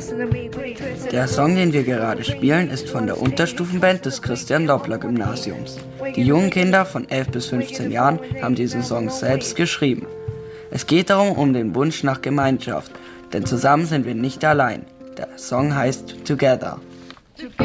Der Song, den wir gerade spielen, ist von der Unterstufenband des Christian-Doppler-Gymnasiums. Die jungen Kinder von 11 bis 15 Jahren haben diesen Song selbst geschrieben. Es geht darum, um den Wunsch nach Gemeinschaft, denn zusammen sind wir nicht allein. Der Song heißt Together.